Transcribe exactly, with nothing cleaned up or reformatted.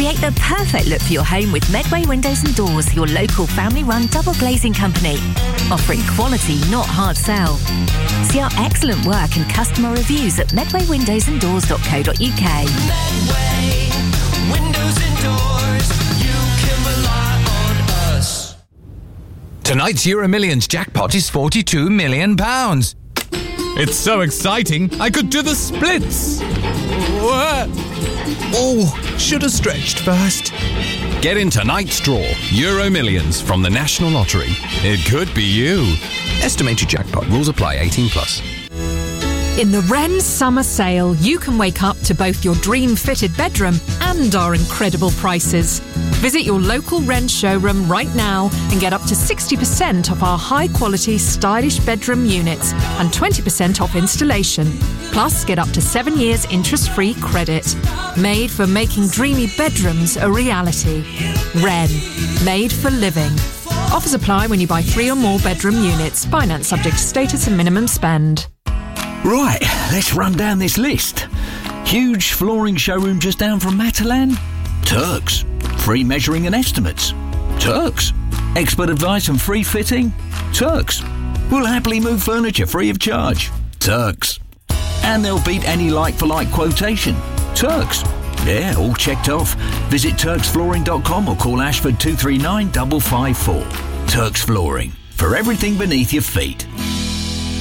Create the perfect look for your home with Medway Windows and Doors, your local family-run double glazing company. Offering quality, not hard sell. See our excellent work and customer reviews at medway windows and doors dot co dot uk. Medway Windows and Doors, you can rely on us. Tonight's Euro Millions jackpot is forty-two million pounds. It's so exciting, I could do the splits. What? Oh, should have stretched first. Get in tonight's draw, Euro Millions from the National Lottery. It could be you. Estimated jackpot. Rules apply. eighteen plus. In the Wren Summer Sale, you can wake up to both your dream-fitted bedroom and our incredible prices. Visit your local Wren showroom right now and get up to sixty percent off our high-quality, stylish bedroom units and twenty percent off installation. Plus, get up to seven years interest-free credit. Made for making dreamy bedrooms a reality. Wren. Made for living. Offers apply when you buy three or more bedroom units. Finance subject to status and minimum spend. Right, let's run down this list. Huge flooring showroom just down from Matalan? Turks. Free measuring and estimates? Turks. Expert advice and free fitting? Turks. We'll happily move furniture free of charge? Turks. And they'll beat any like-for-like quotation? Turks. Yeah, all checked off. Visit turks flooring dot com or call Ashford two three nine, five five four. Turks Flooring. For everything beneath your feet.